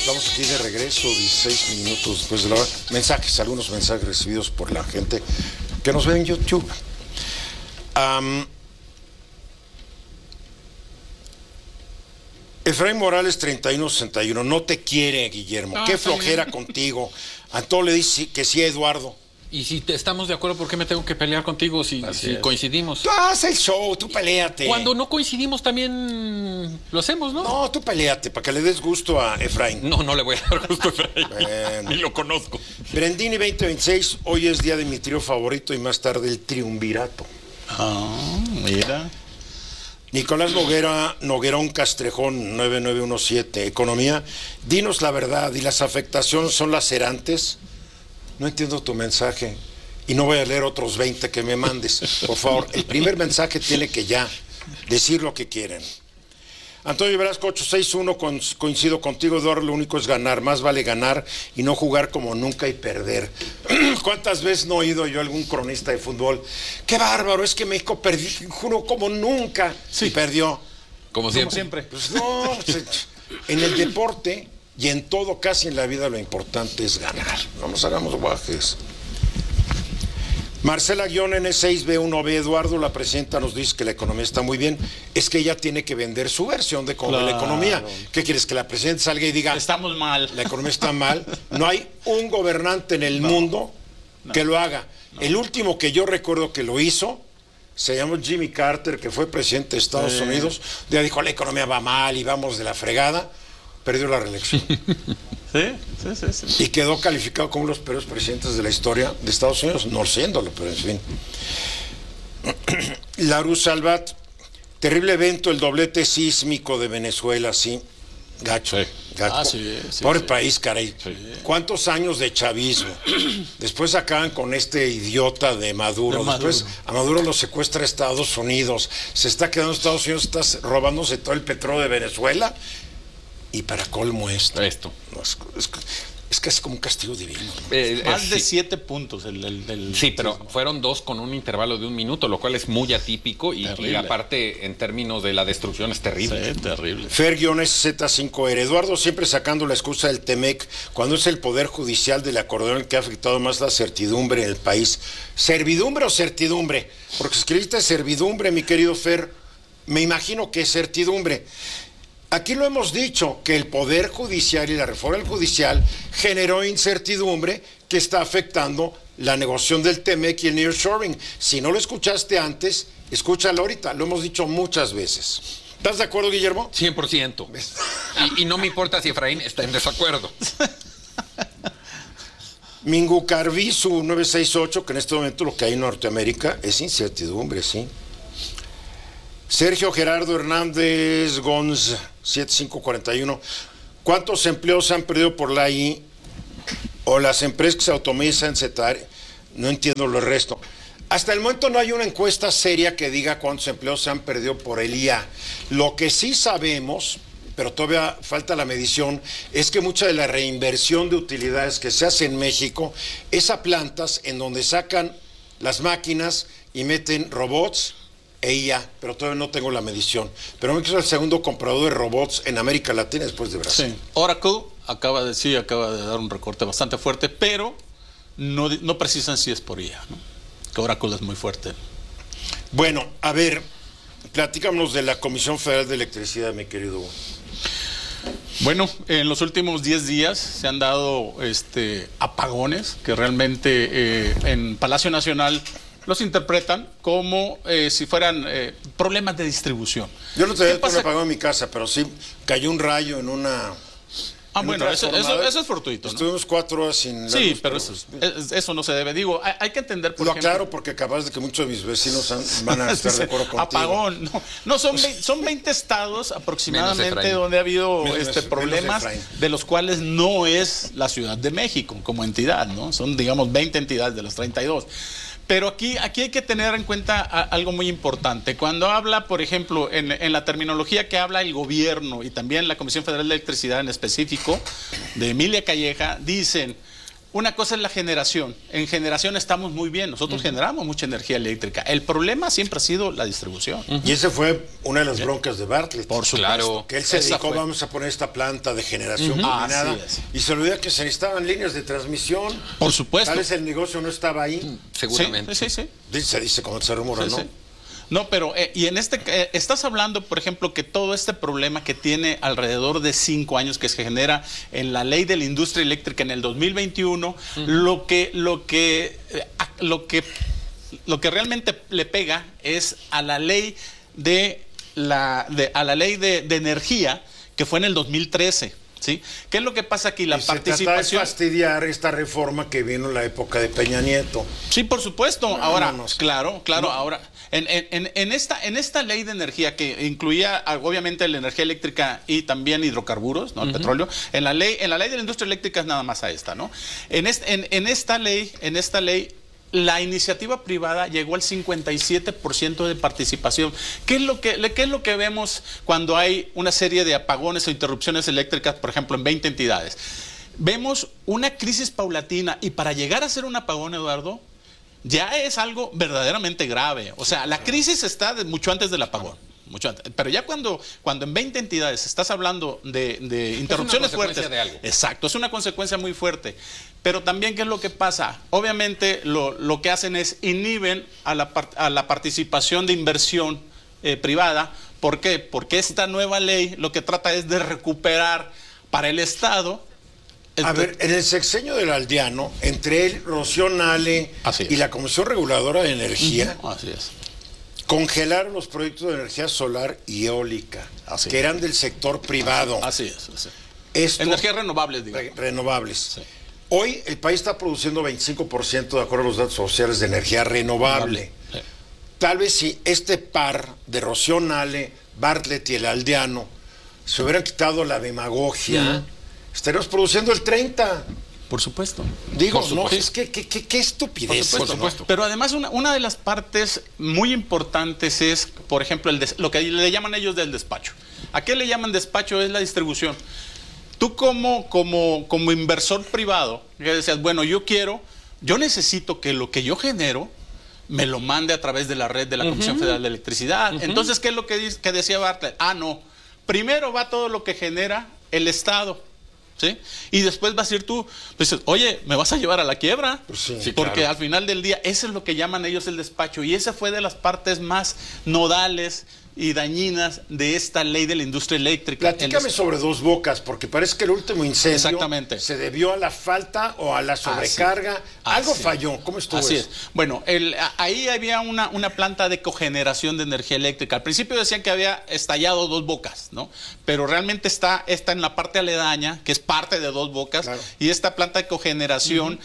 Estamos aquí de regreso, 16 minutos después de la hora. Mensajes, algunos mensajes recibidos por la gente que nos ve en YouTube. Efraín Morales 3161, no te quiere, Guillermo. Qué flojera contigo. A todo le dice que sí a Eduardo. Y si estamos de acuerdo, ¿por qué me tengo que pelear contigo si coincidimos? Tú haz el show, tú peleate. Cuando no coincidimos también lo hacemos, ¿no? No, tú peleate, para que le des gusto a Efraín. No le voy a dar gusto a Efraín. Bueno. Ni lo conozco. Brendini 2026, hoy es día de mi trío favorito y más tarde el triunvirato. Mira. Nicolás Noguerón Castrejón 9917, Economía, dinos la verdad, ¿y las afectaciones son lacerantes? No entiendo tu mensaje y no voy a leer otros 20 que me mandes. Por favor, el primer mensaje tiene que ya decir lo que quieren. Antonio Velasco 861, coincido contigo, Eduardo, lo único es ganar, más vale ganar y no jugar como nunca y perder. ¿Cuántas veces no he oído yo a algún cronista de fútbol? ¡Qué bárbaro! Es que México perdió, juro, como nunca, y perdió. Como siempre. Pues no, en el deporte y en todo, casi en la vida, lo importante es ganar. No nos hagamos guajes. Marcela N6B1B, Eduardo, la presidenta nos dice que la economía está muy bien. Es que ella tiene que vender su versión de cómo va la economía. ¿Qué quieres? Que la presidenta salga y diga: estamos mal, la economía está mal. No hay un gobernante en el mundo que lo haga. El último que yo recuerdo que lo hizo se llamó Jimmy Carter, que fue presidente de Estados Unidos. Ya dijo: la economía va mal y vamos de la fregada. Perdió la reelección. Sí. Y quedó calificado como uno de los peores presidentes de la historia de Estados Unidos, no siéndolo, pero en fin. Larus Salvat, terrible evento, el doblete sísmico de Venezuela, sí. Gacho. Gacho. Pobre país, caray. Sí. ¿Cuántos años de chavismo? Después acaban con este idiota de Maduro. Después a Maduro lo secuestra Estados Unidos. Se está quedando Estados Unidos, está robándose todo el petróleo de Venezuela. Y para colmo esto. No, es casi como un castigo divino, ¿no? Más de 7 puntos. Sí, pero fueron 2 con un intervalo de 1 minuto, lo cual es muy atípico y aparte en términos de la destrucción es terrible. Sí, terrible. Fer-Z5R. Eduardo siempre sacando la excusa del TEMEC cuando es el Poder Judicial del acordeón el que ha afectado más la certidumbre en el país. ¿Servidumbre o certidumbre? Porque escribiste servidumbre, mi querido Fer. Me imagino que es certidumbre. Aquí lo hemos dicho, que el Poder Judicial y la reforma judicial generó incertidumbre que está afectando la negociación del TEMEC y el nearshoring. Si no lo escuchaste antes, escúchalo ahorita, lo hemos dicho muchas veces. ¿Estás de acuerdo, Guillermo? 100%. Y no me importa si Efraín está en desacuerdo. Mingu Carvisu 968, que en este momento lo que hay en Norteamérica es incertidumbre, sí. Sergio Gerardo Hernández Gonz 7541. ¿Cuántos empleos se han perdido por la I o las empresas que se automizan, etcétera? No entiendo lo resto. Hasta el momento no hay una encuesta seria que diga cuántos empleos se han perdido por el IA. Lo que sí sabemos, pero todavía falta la medición, es que mucha de la reinversión de utilidades que se hace en México es a plantas en donde sacan las máquinas y meten robots e IA, pero todavía no tengo la medición. Pero México es el segundo comprador de robots en América Latina después de Brasil. Sí. Oracle acaba de dar un recorte bastante fuerte, pero no precisan si es por IA, ¿no? Que Oracle es muy fuerte. Bueno, a ver, platícanos de la Comisión Federal de Electricidad, mi querido. Bueno, en los últimos 10 días se han dado apagones que realmente en Palacio Nacional los interpretan como si fueran problemas de distribución. Yo no te me apagó en mi casa, pero sí cayó un rayo en una... bueno, eso es fortuito, ¿no? Estuvimos 4 horas sin... Sí, pero eso no se debe. Digo, hay que entender, por ejemplo... Claro, porque capaz de que muchos de mis vecinos van a estar de acuerdo contigo. Apagón. No, son 20 estados aproximadamente donde ha habido problemas, de los cuales no es la Ciudad de México como entidad, ¿no? Son, digamos, 20 entidades de las 32. Pero aquí hay que tener en cuenta algo muy importante. Cuando habla, por ejemplo, en la terminología que habla el gobierno y también la Comisión Federal de Electricidad en específico, de Emilia Calleja, dicen una cosa es la generación. En generación estamos muy bien. Nosotros generamos mucha energía eléctrica. El problema siempre ha sido la distribución. Y esa fue una de las broncas de Bartlett. Por supuesto. Claro. Que él se dedicó, vamos a poner esta planta de generación combinada. Y se olvidó que se necesitaban líneas de transmisión. Por supuesto. Tal vez el negocio no estaba ahí. Seguramente. Sí. Se dice como se rumora, ¿no? Sí. No, pero y en estás hablando, por ejemplo, que todo este problema que tiene alrededor de 5 años que se genera en la ley de la industria eléctrica en el 2021, lo que realmente le pega es a la ley de energía que fue en el 2013. ¿Sí? ¿Qué es lo que pasa aquí? La participación. Se trata de fastidiar esta reforma que vino en la época de Peña Nieto. Sí, por supuesto. Ahora, claro. Ahora, en esta ley de energía que incluía obviamente la energía eléctrica y también hidrocarburos, ¿no? El petróleo. En la ley de la industria eléctrica es nada más a esta, ¿no? En esta ley. La iniciativa privada llegó al 57% de participación. ¿Qué es lo que vemos cuando hay una serie de apagones o interrupciones eléctricas, por ejemplo, en 20 entidades? Vemos una crisis paulatina y para llegar a ser un apagón, Eduardo, ya es algo verdaderamente grave. O sea, la crisis está mucho antes del apagón. Mucho antes. Pero ya cuando en 20 entidades estás hablando de interrupciones fuertes, de algo. Exacto, es una consecuencia muy fuerte. Pero también, ¿qué es lo que pasa? Obviamente lo que hacen es inhiben a la participación de inversión privada. ¿Por qué? Porque esta nueva ley lo que trata es de recuperar para el Estado. A ver, en el sexenio del Aldeano, entre él, Rocío Nale y la Comisión Reguladora de Energía, así es, congelaron los proyectos de energía solar y eólica, que eran del sector privado. Así es. Energías renovables, digamos. Renovables. Sí. Hoy el país está produciendo 25% de acuerdo a los datos oficiales de energía renovable. Sí. Tal vez si este par de Rocío Nale, Bartlett y el Aldeano se hubieran quitado la demagogia, estaríamos produciendo el 30%. Por supuesto. Digo, no, es que qué estupidez. Por supuesto. Pero además una de las partes muy importantes es, por ejemplo, lo que le llaman ellos del despacho. ¿A qué le llaman despacho? Es la distribución. Tú como inversor privado, que decías, bueno, yo necesito que lo que yo genero me lo mande a través de la red de la Comisión Federal de Electricidad. Entonces, ¿qué es lo que decía Bartlett? No. Primero va todo lo que genera el Estado. ¿Sí? Y después vas a ir tú, pues, oye, ¿me vas a llevar a la quiebra? Pues sí, porque claro. Al final del día, eso es lo que llaman ellos el despacho. Y esa fue de las partes más nodales y dañinas de esta ley de la industria eléctrica. Platícame sobre Dos Bocas, porque parece que el último incendio se debió a la falta o a la sobrecarga. Algo falló. ¿Cómo estuvo eso? Es. Bueno, ahí había una planta de cogeneración de energía eléctrica. Al principio decían que había estallado Dos Bocas, ¿no? Pero realmente está en la parte aledaña, que es parte de Dos Bocas, claro. Y esta planta de cogeneración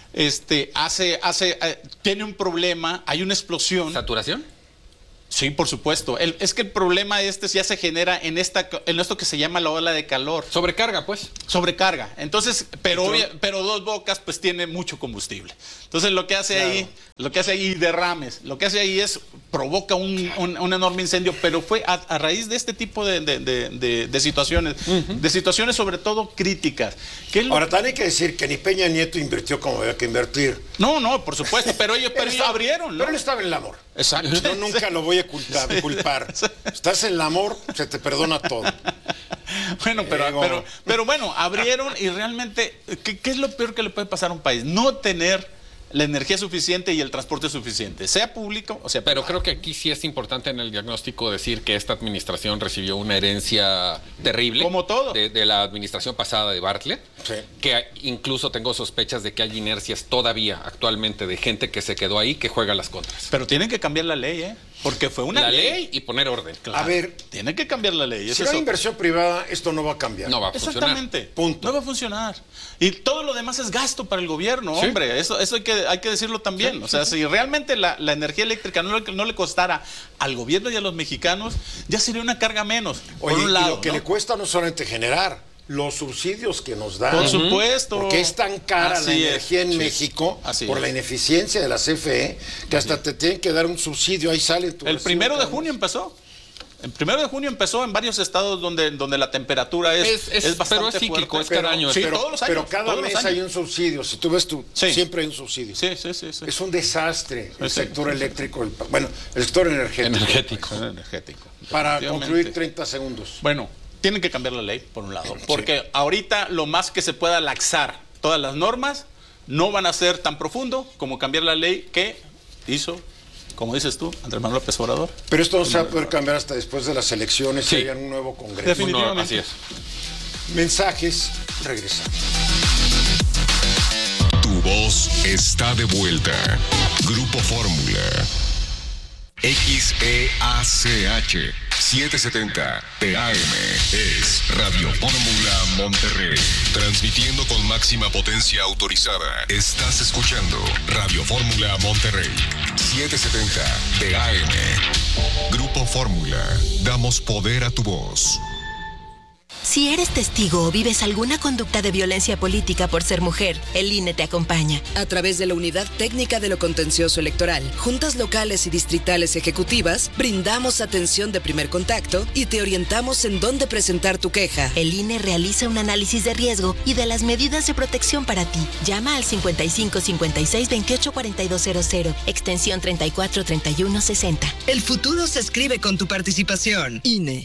tiene un problema, hay una explosión. ¿Saturación? Sí, por supuesto. Es que el problema ya se genera en esto que se llama la ola de calor. Sobrecarga, pues. Sobrecarga. Entonces, pero Dos Bocas pues tiene mucho combustible. Entonces lo que hace ahí derrames, lo que hace ahí provoca un enorme incendio, pero fue a raíz de este tipo de situaciones, de situaciones sobre todo críticas. Ahora, también hay que decir que ni Peña Nieto invirtió como había que invertir. No, por supuesto, pero ellos abrieron, ¿no? Pero él estaba en el amor. Exacto. Yo nunca lo voy a culpar. Estás en el amor, se te perdona todo. Bueno, pero bueno, abrieron y realmente, ¿qué es lo peor que le puede pasar a un país? No tener la energía suficiente y el transporte suficiente, sea público o sea privado. Pero creo que aquí sí es importante en el diagnóstico decir que esta administración recibió una herencia terrible. Como todo. De la administración pasada de Bartlett. Sí. Que incluso tengo sospechas de que hay inercias todavía actualmente de gente que se quedó ahí que juega las contras. Pero tienen que cambiar la ley, porque fue una ley y poner orden. Claro. A ver, tienen que cambiar la ley. Si no hay inversión privada, esto no va a cambiar. No va a funcionar. Exactamente. Punto. No va a funcionar. Y todo lo demás es gasto para el gobierno, ¿Sí? Hombre. Eso hay que decirlo también. Sí, o sea, si realmente la energía eléctrica no le costara al gobierno y a los mexicanos, ya sería una carga menos. Oye, por un lado, y lo que le cuesta no solamente generar, los subsidios que nos dan. Por supuesto. Porque es tan cara la energía en México por la ineficiencia de la CFE que hasta te tienen que dar un subsidio. Ahí sale tu El 1 de junio empezó. El 1 de junio empezó en varios estados donde la temperatura es bastante pero es cíclico, fuerte. es cada año. Sí, todos los años. Pero cada mes hay un subsidio. Si tú ves siempre hay un subsidio. Sí. Es un desastre el sector eléctrico, el sector energético. Para concluir 30 segundos. Bueno, tienen que cambiar la ley, por un lado. Porque ahorita lo más que se pueda laxar todas las normas no van a ser tan profundo como cambiar la ley que hizo, como dices tú, Andrés Manuel López Obrador. Pero esto no se va a poder cambiar hasta después de las elecciones y haya un nuevo Congreso. Definitivamente. Así es. Mensajes, regresamos. Tu voz está de vuelta. Grupo Fórmula. XEACH 770 TAM es Radio Fórmula Monterrey. Transmitiendo con máxima potencia autorizada. Estás escuchando Radio Fórmula Monterrey 770 TAM. Grupo Fórmula. Damos poder a tu voz. Si eres testigo o vives alguna conducta de violencia política por ser mujer, el INE te acompaña. A través de la Unidad Técnica de lo Contencioso Electoral, juntas locales y distritales ejecutivas, brindamos atención de primer contacto y te orientamos en dónde presentar tu queja. El INE realiza un análisis de riesgo y de las medidas de protección para ti. Llama al 55 56 28 4200, extensión 34 31 60. El futuro se escribe con tu participación. INE.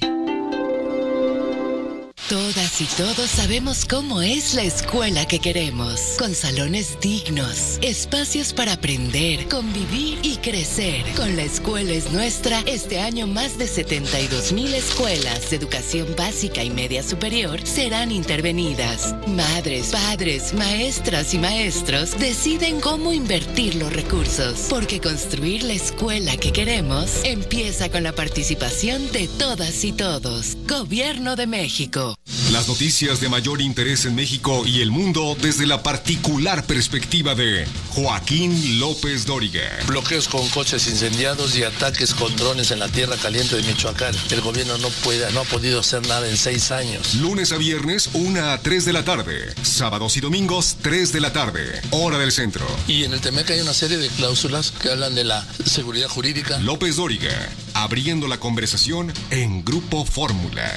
Todas y todos sabemos cómo es la escuela que queremos, con salones dignos, espacios para aprender, convivir y crecer. Con La Escuela es Nuestra, este año más de 72,000 escuelas de educación básica y media superior serán intervenidas. Madres, padres, maestras y maestros deciden cómo invertir los recursos, porque construir la escuela que queremos empieza con la participación de todas y todos. Gobierno de México. Las noticias de mayor interés en México y el mundo desde la particular perspectiva de Joaquín López Dóriga. Bloqueos con coches incendiados y ataques con drones en la tierra caliente de Michoacán. El gobierno no ha podido hacer nada en 6 años. Lunes a viernes, 1 a 3 de la tarde. Sábados y domingos, 3 de la tarde. Hora del centro. Y en el TEMEC hay una serie de cláusulas que hablan de la seguridad jurídica. López Dóriga, abriendo la conversación en Grupo Fórmula.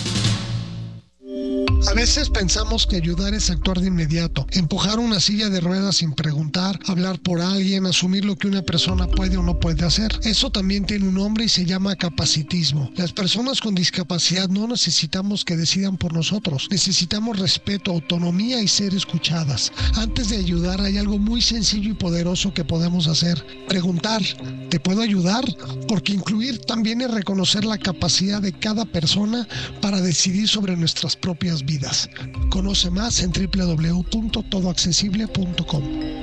A veces pensamos que ayudar es actuar de inmediato, empujar una silla de ruedas sin preguntar, hablar por alguien, asumir lo que una persona puede o no puede hacer. Eso también tiene un nombre y se llama capacitismo. Las personas con discapacidad no necesitamos que decidan por nosotros, necesitamos respeto, autonomía y ser escuchadas. Antes de ayudar hay algo muy sencillo y poderoso que podemos hacer: preguntar, ¿te puedo ayudar? Porque incluir también es reconocer la capacidad de cada persona para decidir sobre nuestras propias vidas. Conoce más en www.todoaccesible.com.